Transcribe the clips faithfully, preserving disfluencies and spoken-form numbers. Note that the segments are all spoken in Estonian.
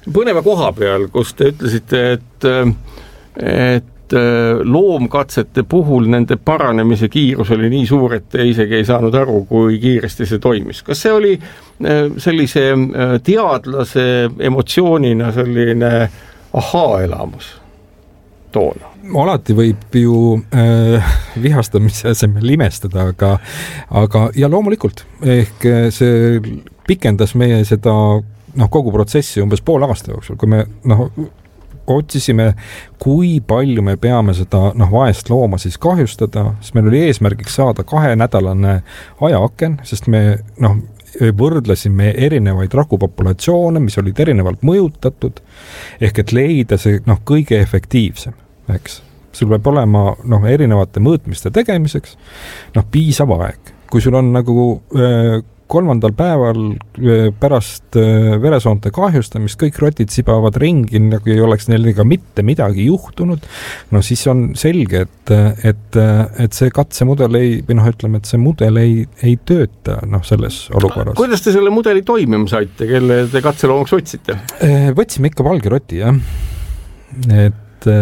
põneva koha peal, kus te ütlesite, et, et loomkatsete puhul nende paranemise kiirus oli nii suur, et te isegi ei saanud aru, kui kiiresti see toimis. Kas see oli sellise teadlase emotsioonina selline ahaa-elamus toona? Alati võib ju äh, vihastamise asemel imestada, aga, aga ja loomulikult ehk see pikendas meie seda noh, kogu protsessi umbes pool aasta jooksul, kui me noh, otsisime, kui palju me peame seda noh, vaest looma siis kahjustada, sest meil oli eesmärgiks saada kahenädalane ajaaken, sest me noh, võrdlesime erinevaid rakupopulatsioone, mis olid erinevalt mõjutatud, ehk et leida see noh, kõige efektiivsem. Eks. Sul peab olema noh, erinevate mõõtmiste tegemiseks noh, piisav aeg. Kui sul on nagu äh, kolmandal päeval äh, pärast äh, veresoonte kahjustamist kõik rotid sibavad ringi, nagu ei oleks neil ega mitte midagi juhtunud, no siis on selge, et, et, et see katsemudel ei, või noh, ütleme, et see mudel ei, ei tööta noh, selles olukorras. Kuidas te selle mudeli toimima saite, kelle te katseloomaks võtsite? Võtsime ikka valge roti, jah. Et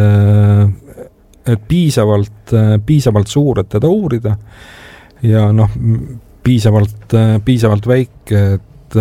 et piisavalt, piisavalt suur, et teda uurida ja noh, piisavalt, piisavalt väike, et,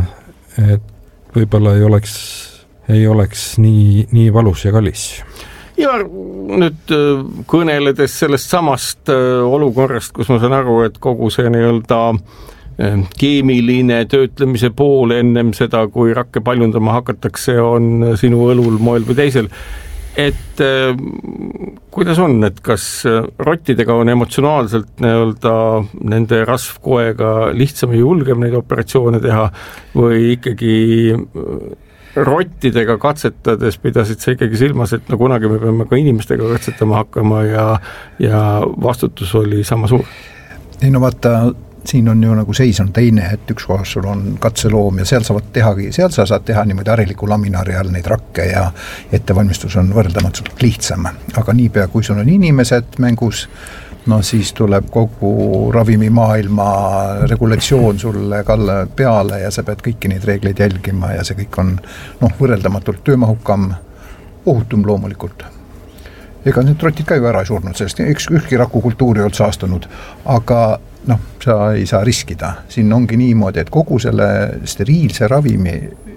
et võib-olla ei oleks, ei oleks nii, nii valus ja kallis. Ja nüüd kõneledes sellest samast olukorrast, kus ma saan aru, et kogu see nii-öelda keemiline töötlemise pool ennem seda, kui rakke paljundama hakatakse, on sinu õlul moel või teisel. Et äh, kuidas on, et kas rottidega on emotsionaalselt nii-öelda nende rasvkoega lihtsam ja julgem neid operatsioone teha või ikkagi rottidega katsetades pidasid sa ikkagi silmas, et no kunagi me peame ka inimestega katsetama hakkama ja, ja vastutus oli sama suur? Ei no vaata, siin on ju nagu seis on teine, et üks kohas sul on katseloom ja seal saavad tehagi, seal sa saad teha niimoodi hariliku laminaari all neid rakke ja ettevalmistus on võrdamatult lihtsam. Aga niipea, kui sul on inimesed mängus, no siis tuleb kogu ravimimaailma regulatsioon sulle kalle peale ja sa pead kõiki neid reegleid jälgima ja see kõik on noh, võrreldamatult töömahukam, ohutum loomulikult. Ega need rotid ka ju ära ei surnud, sest üks ühtki rakukultuuri ei olnud saastunud, aga noh, sa ei saa riskida. Siin ongi niimoodi, et kogu selle steriilse ravimi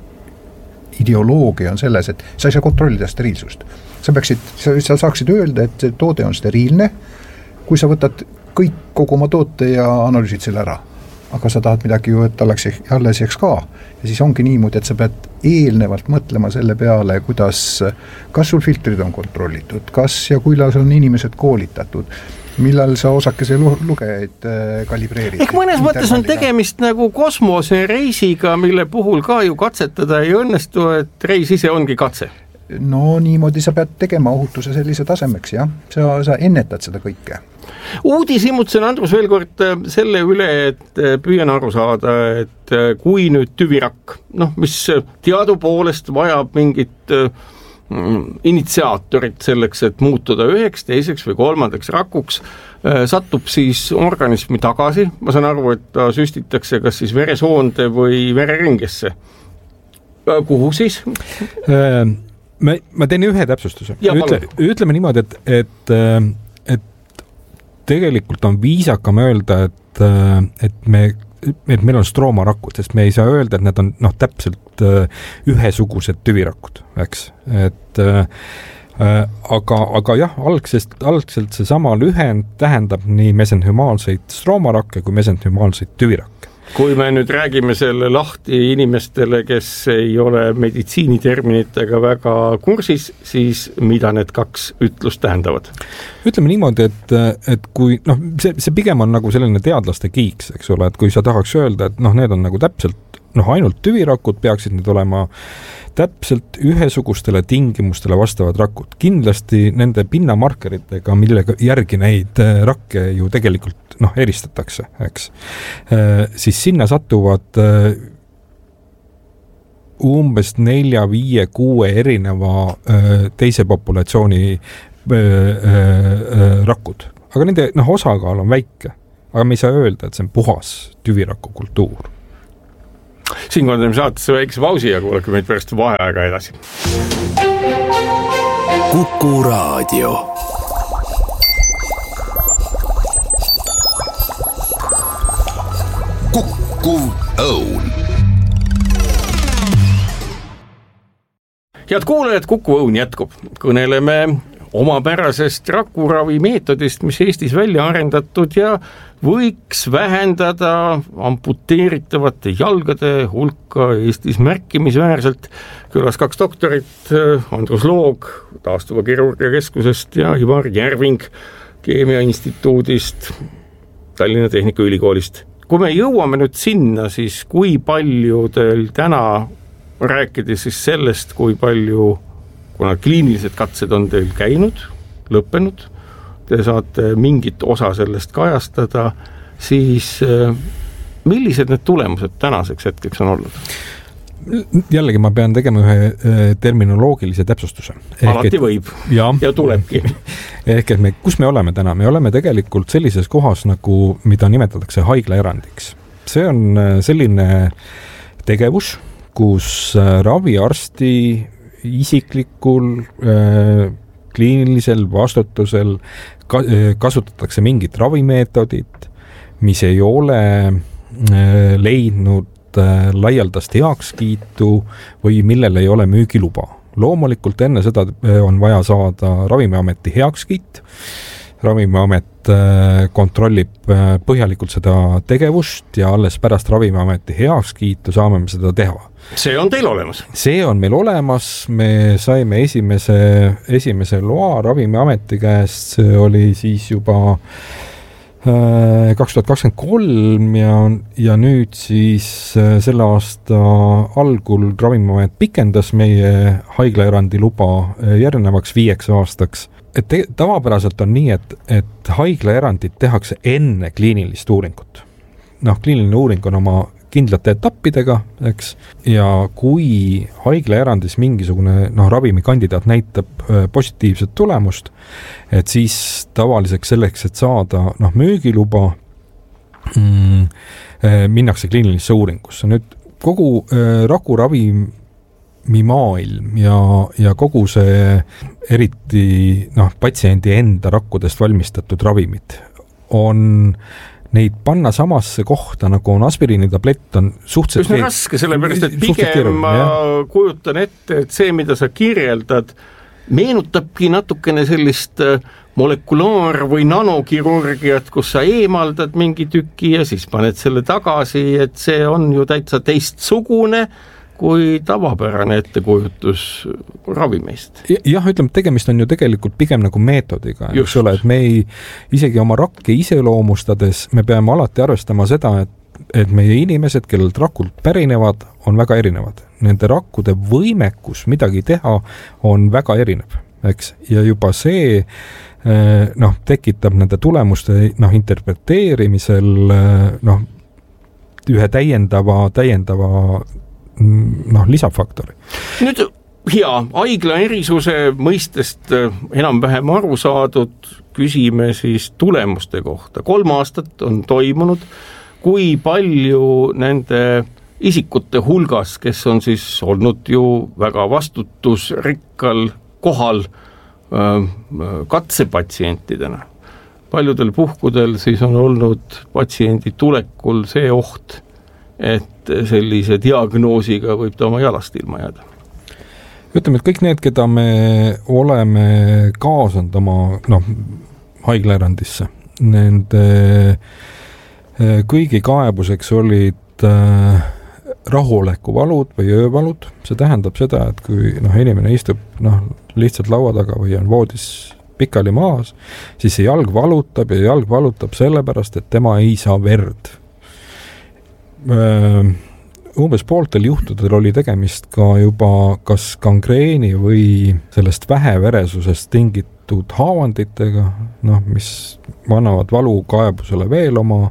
ideoloogia on selles, et sa ei saa kontrollida steriilsust. Sa peaksid, sa, sa saaksid öelda, et see toode on steriilne, kui sa võtad kõik kogu oma toote ja analüüsid selle ära. Aga sa tahad midagi ju, et oleks alles jääks ka. Ja siis ongi niimoodi, et sa pead eelnevalt mõtlema selle peale, kuidas, kas sul filtrid on kontrollitud, kas ja kuilal on inimesed koolitatud, millal sa osakese lugejaid kalibreerid. Ehk mõnes mõttes on tegemist nagu kosmosereisiga, mille puhul ka ju katsetada ei õnnestu, et reis ise ongi katse. No niimoodi sa pead tegema ohutuse sellise tasemeks, jah. Sa, sa ennetad seda kõike. Uudishimutsen, Andrus, veel kord selle üle, et püüan aru saada, et kui nüüd tüvirakk, noh, mis teadupoolest vajab mingit initsiaatorit selleks, et muutuda üheks, teiseks või kolmandaks rakuks, satub siis organismi tagasi. Ma saan aru, et ta süstitakse kas siis veresoonde või vereringesse. Kuhu siis? Ma, ma teen ühe täpsustuse. Ütle, ütleme niimoodi, et, et, et tegelikult on viisakam öelda, et, et, me, et meil on stroomarakud, sest me ei saa öelda, et need on noh, täpselt ühesugused tüvirakud, eks. Et, aga, aga jah, algsest, algselt see sama lühend tähendab nii mesenhümaalseid stroomarakke kui mesenhümaalseid tüvirakke. Kui me nüüd räägime selle lahti inimestele, kes ei ole meditsiiniterminitega väga kursis, siis mida need kaks ütlust tähendavad? Ütleme niimoodi, et, et kui, noh, see, see pigem on nagu selline teadlaste kiiks, eks ole, et kui sa tahaks öelda, et noh, need on nagu täpselt, noh, ainult tüvirakud, peaksid need olema täpselt ühesugustele tingimustele vastavad rakud. Kindlasti nende pinnamarkeritega, millega järgi neid rakke ju tegelikult noh, eristatakse, eks. Siis sinna satuvad umbes nelja, viie, kuue erineva teise populatsiooni rakud. Aga nende noh, osakaal on väike. Aga me ei saa öelda, et see on puhas tüviraku kultuur. Siinkohal teeme saatesse väikse pausi ja kuulake meid pärast vaheaega edasi. Kuku Raadio. Kuku Õun. Head kuulajad, Kuku Õun jätkub. Kõneleme omapärasest rakuravi meetodist, mis Eestis välja arendatud ja võiks vähendada amputeeritavate jalgade hulka Eestis märkimisväärselt. Külas kaks doktorit, Andrus Loog taastuva kirurgia keskusest ja Ivar Järving Keemia instituudist, Tallinna Tehnikaülikoolist. Kui me jõuame nüüd sinna, siis kui palju teil täna rääkida siis sellest, kui palju, kuna kliinilised katsed on teil käinud, lõppenud, te saate mingit osa sellest kajastada, siis millised need tulemused tänaseks hetkeks on olnud? Jällegi ma pean tegema ühe terminoloogilise täpsustuse. Alati et, võib ja, ja tulebki. Ehk et me, kus me oleme täna? Me oleme tegelikult sellises kohas, nagu mida nimetatakse haiglaerandiks. See on selline tegevus, kus raviarsti isiklikul äh, kliinilisel vastutusel ka, äh, kasutatakse mingit ravimeetodit, mis ei ole äh, leidnud äh, laialdast heakskiitu või millel ei ole müügiluba. Loomulikult enne seda on vaja saada Ravimiameti heakskiit. Ravimiamet äh, kontrollib äh, põhjalikult seda tegevust ja alles pärast Ravimiameti heakskiitu saame me seda teha. See on teil olemas? See on meil olemas, me saime esimese, esimese loa Ravimiameti käest, see oli siis juba äh, kaks tuhat kakskümmend kolm ja, ja nüüd siis äh, selle aasta algul Ravimiamet pikendas meie haiglaerandi luba äh, järgnevaks viieks aastaks. Et te, tavapäraselt on nii, et, et haiglaerandid tehakse enne kliinilist uuringut. Noh, kliiniline uuring on oma kindlate etappidega, eks, ja kui haiglaerandis mingisugune noh, ravimikandidaat näitab positiivset tulemust, et siis tavaliseks selleks, et saada noh, müügiluba, mm, minnakse kliinilisse uuringusse. Nüüd kogu äh, rakuravi maailm ja, ja kogu see eriti noh, patsiendi enda rakkudest valmistatud ravimid on neid panna samasse kohta, nagu on aspiriinitablett, on suhteliselt... Üsna raske, sellepärast, et pigem ma kujutan ette, et see, mida sa kirjeldad, meenutabki natukene sellist molekulaar- või nanokirurgiat, kus sa eemaldad mingi tüki ja siis paned selle tagasi, et see on ju täitsa teistsugune kui tavapärane ettekujutus ravimeist. Jah, ütleme, tegemist on ju tegelikult pigem nagu meetodiga, eks ole, et me ei, isegi oma rakke iseloomustades me peame alati arvestama seda, et, et meie inimesed, kellelt rakult pärinevad, on väga erinevad. Nende rakkude võimekus midagi teha on väga erinev, eks, ja juba see noh, tekitab nende tulemuste noh, interpreteerimisel noh, ühe täiendava, täiendava noh, lisafaktori. Nüüd hea, haigla erisuse mõistest enam-vähem aru saadud, küsime siis tulemuste kohta. Kolm aastat on toimunud, kui palju nende isikute hulgas, kes on siis olnud ju väga vastutusrikkal kohal katsepatsientidena. Paljudel puhkudel siis on olnud patsiendi tulekul see oht, et sellise diagnoosiga võib ta oma jalast ilma jääda. Ütleme, et kõik need, keda me oleme kaasanud oma noh, haiglaerandisse, nende kõigi kaebuseks olid äh, rahulekuvalud või öövalud. See tähendab seda, et kui noh, inimene istub noh, lihtsalt laua taga või on voodis pikali maas, siis see jalg valutab ja jalg valutab sellepärast, et tema ei saa verd. Umbes pooltel juhtudel oli tegemist ka juba kas gangreeni või sellest väheveresusest tingitud haavanditega, noh, mis annavad valukaebusele veel oma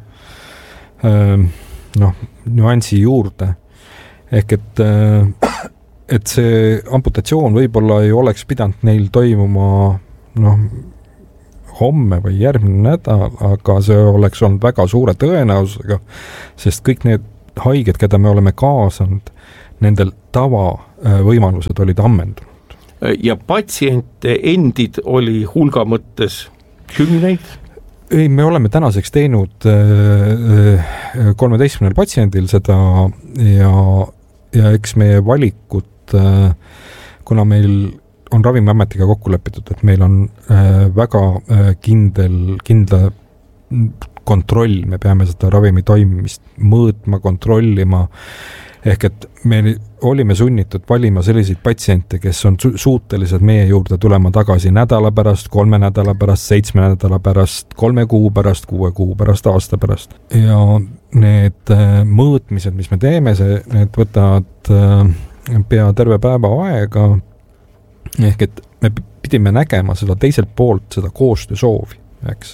noh, nüansi juurde. Ehk et, et see amputatsioon võib-olla ei oleks pidanud neil toimuma noh, homme või järgmine nädal, aga see oleks olnud väga suure tõenäosusega, sest kõik need haiged, keda me oleme kaasanud, nendel tavavõimalused olid ammendunud. Ja patsiente endid oli hulga mõttes kümneid? Ei, me oleme tänaseks teinud kolmeteistkümnel patsiendil seda ja, ja eks meie valikut, kuna meil on Ravimiametiga kokku lepitud, et meil on väga kindel, kindla kontroll, me peame seda ravimi toimimist mõõtma, kontrollima, ehk et me olime sunnitud valima selliseid patsiente, kes on su- suutelised meie juurde tulema tagasi nädala pärast, kolme nädala pärast, seitsme nädala pärast, kolme kuu pärast, kuue kuu pärast, aasta pärast. Ja need mõõtmised, mis me teeme, see, need võtavad pea terve päeva aega, ehk et me pidime nägema seda teiselt poolt, seda koostöösoovi, eks.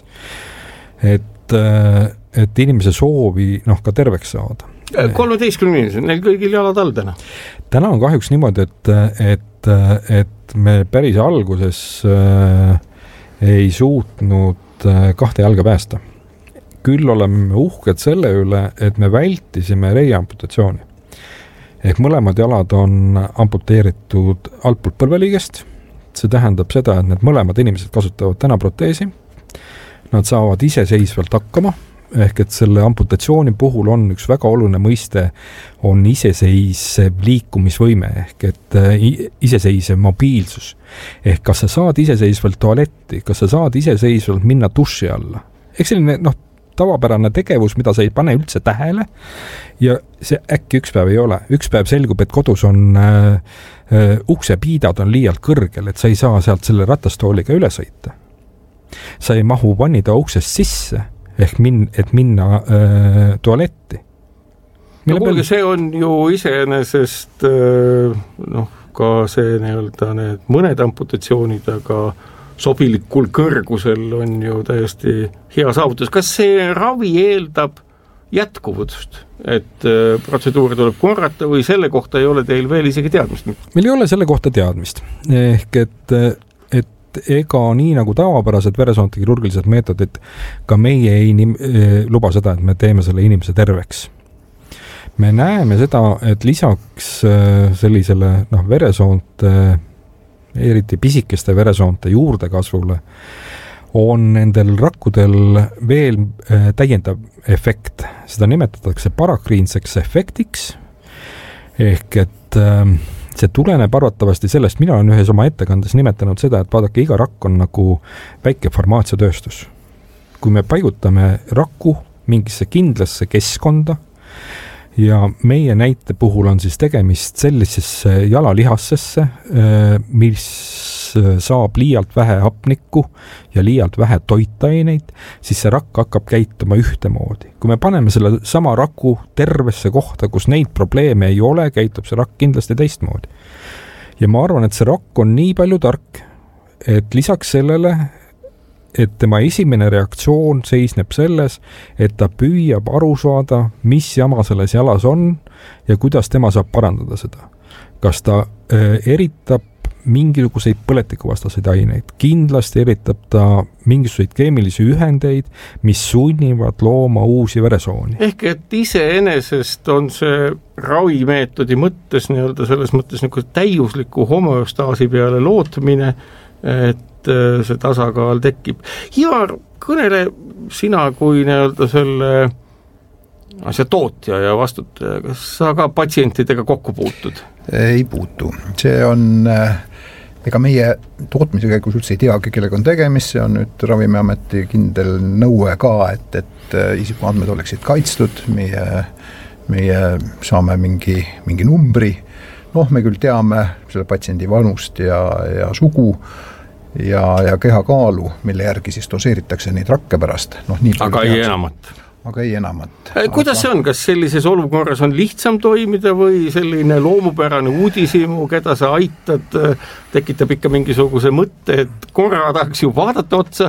Et, et inimese soovi noh, ka terveks saada. kolmeteistkümne inimesed, neil kõigil jalad all täna? Täna on kahjuks niimoodi, et, et, et me päris alguses äh, ei suutnud äh, kahte jalga päästa. Küll oleme uhked selle üle, et me vältisime reiamputatsiooni. Ehk mõlemad jalad on amputeeritud altpoolt põlveliigest. See tähendab seda, et need mõlemad inimesed kasutavad täna proteesi. Nad saavad iseseisvalt hakkama, ehk et selle amputatsiooni puhul on üks väga oluline mõiste, on iseseisev liikumisvõime, ehk et iseseisev mobiilsus. Ehk kas sa saad iseseisvalt tualetti, kas sa saad iseseisvalt minna duši alla. Ehk selline noh, tavapärane tegevus, mida sa ei pane üldse tähele ja see äkki üks päev ei ole. Üks päev selgub, et kodus on äh, äh, uksepiidad on liialt kõrgel, et sa ei saa sealt selle ratastooliga üle sõita. Sa ei mahu vannida uksest sisse, ehk min, et minna äh, tualetti. No kuulge, see on ju iseenesest äh, noh, ka see nii-öelda need mõned amputatsioonid, aga sobilikul kõrgusel on ju täiesti hea saavutus. Kas see ravi eeldab jätkuvust, et äh, protseduuri tuleb korrata või selle kohta ei ole teil veel isegi teadmist? Meil ei ole selle kohta teadmist. Ehk et ega nii nagu tavapärased veresoonte kirurgilised meetodid, ka meie ei nim- luba seda, et me teeme selle inimese terveks. Me näeme seda, et lisaks sellisele noh, veresoonte, eriti pisikeste veresoonte juurdekasvule, on nendel rakkudel veel täiendav efekt. Seda nimetatakse parakriinseks efektiks, ehk et see tuleneb arvatavasti sellest, mina olen ühes oma ettekandes nimetanud seda, et vaadake, iga rakk on nagu väike farmaatsiatööstus. Kui me paigutame rakku mingisse kindlasse keskkonda ja meie näite puhul on siis tegemist sellisesse jalalihassesse, mis saab liialt vähe hapnikku ja liialt vähe toitaineid, siis see rakk hakkab käituma ühtemoodi. Kui me paneme selle sama raku tervesse kohta, kus neid probleeme ei ole, käitub see rakk kindlasti teistmoodi. Ja ma arvan, et see rakk on nii palju tark, et lisaks sellele, et tema esimene reaktsioon seisneb selles, et ta püüab aru saada, mis jama selles jalas on ja kuidas tema saab parandada seda. Kas ta äh, eritab mingisuguseid põletikuvastaseid aineid. Kindlasti eritab ta mingisuguseid keemilisi ühendeid, mis sunnivad looma uusi veresooni. Ehk et iseenesest on see ravimeetodi mõttes nii-öelda selles mõttes nagu täiusliku homeostaasi peale lootmine, et see tasakaal tekib. Ivar, kõnele sina kui nii-öelda selle asja tootja ja vastutaja, kas sa ka patsientidega kokku puutud? Ei puutu. See on ega meie tootmise käigus üldse ei teagi, kellega on tegemist, see on nüüd Ravimiameti kindel nõue ka, et, et isikuandmed oleksid kaitstud, meie, meie saame mingi, mingi numbri, noh, me küll teame selle patsiendi vanust ja, ja sugu ja, ja kehakaalu, mille järgi siis doseeritakse neid rakke pärast. No, nii aga ei enamat. Aga ei enamat. Kuidas see on? Kas sellises olukorras on lihtsam toimida või selline loomupärane uudisimu, keda sa aitad, tekitab ikka mingisuguse mõtte, et korra tahaks ju vaadata otsa?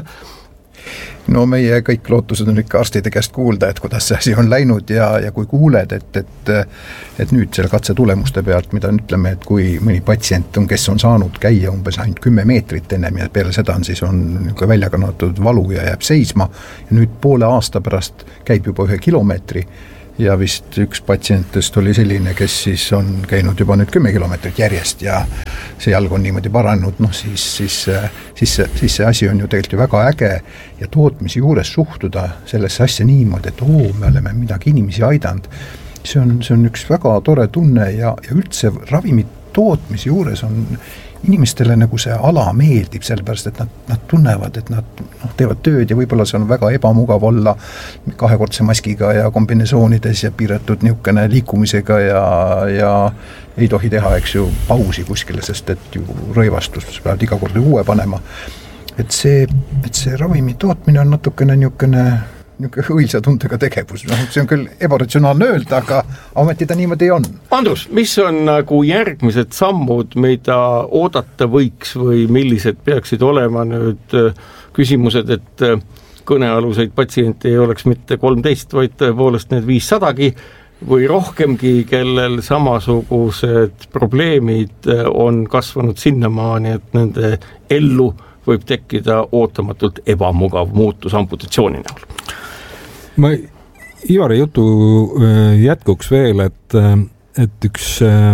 No meie kõik lootused on ikka arstide käest kuulda, et kuidas see asi on läinud ja, ja kui kuuled, et, et, et nüüd selle katse tulemuste pealt, mida ütleme, et kui mõni patsient on, kes on saanud käia umbes ainult kümme meetrit ennem ja peale seda on siis on välja kannatud valu ja jääb seisma ja nüüd poole aasta pärast käib juba ühe kilomeetri, ja vist üks patsientidest oli selline, kes siis on käinud juba nüüd kümme kilomeetrit järjest ja see jalg on niimoodi paranud, noh siis, siis, siis, siis see asi on ju tegelikult ju väga äge ja tootmise juures suhtuda sellesse asja niimoodi, et oo, me oleme midagi inimesi aidanud. See on, see on üks väga tore tunne ja, ja üldse ravimit tootmise juures on inimestele nagu see ala meeldib, sellepärast, et nad, nad tunnevad, et nad noh, teevad tööd ja võib-olla see on väga ebamugav olla kahekordse maskiga ja kombinesoonides ja piiratud niisugune liikumisega ja, ja ei tohi teha, eks ju, pausi kuskile, sest et ju rõivastus peavad iga kord uue panema. Et see, et see ravimi tootmine on natukene niisugune niisugune õilsa tundega tegevus, no, see on küll ebaratsionaalne öelda, aga ometi ta niimoodi on. Andrus, mis on nagu järgmised sammud, mida oodata võiks või millised peaksid olema nüüd küsimused, et kõnealuseid patsiente ei oleks mitte kolmteist, vaid tõepoolest need viissadagi või rohkemgi, kellel samasugused probleemid on kasvanud sinnamaani, et nende ellu võib tekkida ootamatult ebamugav muutus amputatsiooni näol. Ma Ivari jutu jätkuks veel, et, et üks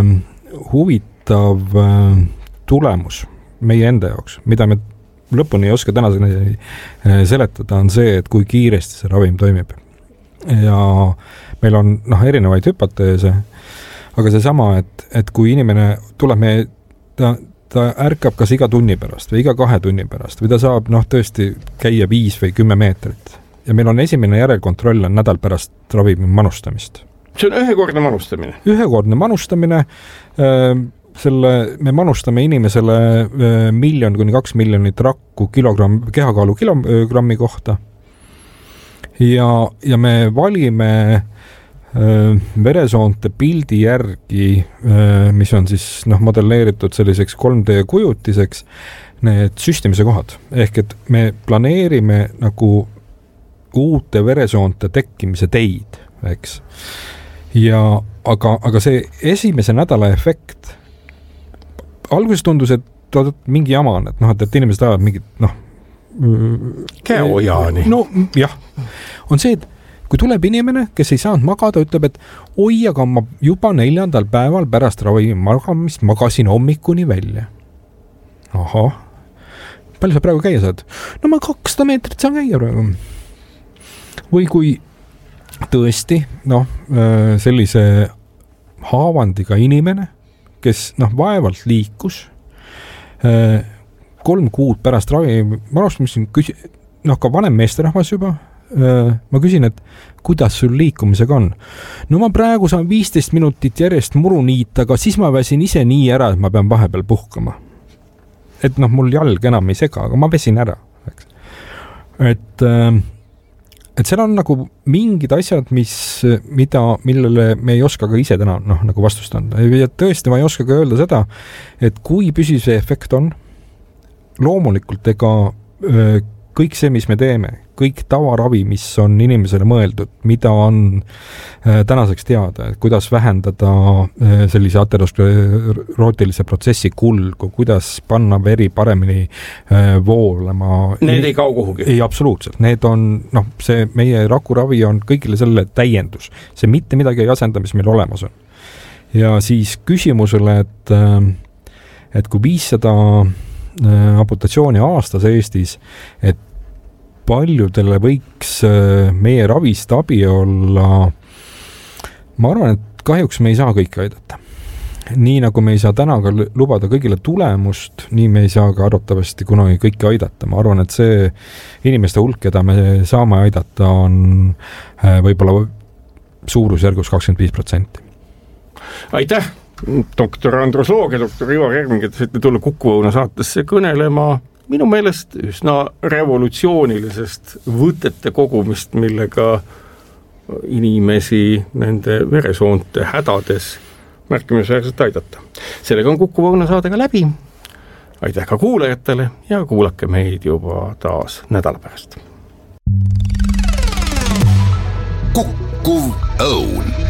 huvitav tulemus meie enda jaoks, mida me lõpuni ei oska tänaseni seletada, on see, et kui kiiresti see ravim toimib. Ja meil on noh, erinevaid hüpoteese, aga see sama, et, et kui inimene tuleb meie, ta, ta ärkab kas iga tunni pärast või iga kahe tunni pärast või ta saab noh, tõesti käia viis või kümme meetrit. Ja meil on esimene järelkontroll on nädal pärast ravimi manustamist. See on ühekordne manustamine? Ühekordne manustamine. Selle, me manustame inimesele miljon kuni kaks miljonit rakku kilogramm, kehakaalu kilogrammi kohta. Ja, ja me valime veresoonte pildi järgi, mis on siis noh, modelleeritud selliseks kolm D kujutiseks, need süstimise kohad. Ehk et me planeerime nagu uute veresoonte tekkimise teid, eks. Ja, aga, aga see esimese nädala efekt, alguses tundus, et mingi jama on, et noh, et inimesed ajavad mingit, noh, käojaani. No jah, on see, et kui tuleb inimene, kes ei saanud magada, ütleb, et oi, aga ma juba neljandal päeval pärast ravimi magamist magasin hommikuni välja. Ahah, palju sa praegu käia saad? No ma kakssada meetrit saan käia praegu. Või kui tõesti, noh, sellise haavandiga inimene, kes noh, vaevalt liikus, kolm kuud pärast ravi, ma arvasin, noh, ka vanem meesterahvas juba, ma küsin, et kuidas sul liikumisega on? No ma praegu saan viisteist minutit järjest muru niita, aga siis ma väsin ise nii ära, et ma pean vahepeal puhkama. Et noh, mul jalg enam ei sega, aga ma vesin ära. Eks. Et et seal on nagu mingid asjad, mis, mida, millele me ei oska ka ise täna noh, nagu vastust anda. Ja tõesti ma ei oska ka öelda seda, et kui püsiv see efekt on, loomulikult ega kõik see, mis me teeme, kõik tavaravi, mis on inimesele mõeldud, mida on tänaseks teada, et kuidas vähendada sellise aterosklerootilise protsessi kulgu, kuidas panna veri paremini voolama. Need ei kao kuhugi? Ei, absoluutselt. Need on, noh, see meie rakuravi on kõigile selle täiendus. See mitte midagi ei asenda, mis meil olemas on. Ja siis küsimusele, et, et kui viissada amputatsiooni aastas Eestis, et paljudele võiks meie ravist abi olla, ma arvan, et kahjuks me ei saa kõike aidata. Nii nagu me ei saa täna ka lubada kõigile tulemust, nii me ei saa ka arvatavasti kunagi kõike aidata. Ma arvan, et see inimeste hulk, keda me saame aidata, on võib-olla suurusjärgus kakskümmend viis protsenti. Aitäh! Doktor Andrus Loog ja doktor Ivar Erming, et saite tulla Kuku Õuna saatesse kõnelema minu meelest üsna revolutsioonilisest võtete kogumist, millega inimesi nende veresoonte hädades märkimisväärselt aidata. Sellega on Kuku Õuna saadega läbi. Aitäh ka kuulajatele ja kuulake meid juba taas nädala pärast. Kuku Õun.